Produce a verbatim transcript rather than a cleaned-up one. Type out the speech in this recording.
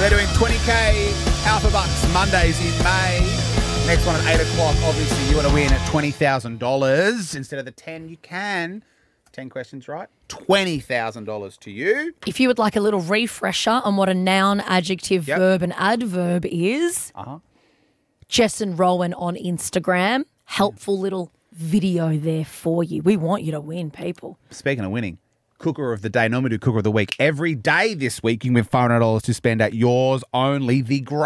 They're doing twenty K Alpha Bucks Mondays in May. Next one at eight o'clock. Obviously, you want to win at twenty thousand dollars. Instead of the ten, you can. ten questions right. twenty thousand dollars to you. If you would like a little refresher on what a noun, adjective, Yep. verb and adverb is, Uh-huh. Jess and Rowan on Instagram. Helpful little video there for you. We want you to win, people. Speaking of winning, Cooker of the Day. Normally do Cooker of the Week every day this week. You can win five hundred dollars to spend at yours only. The great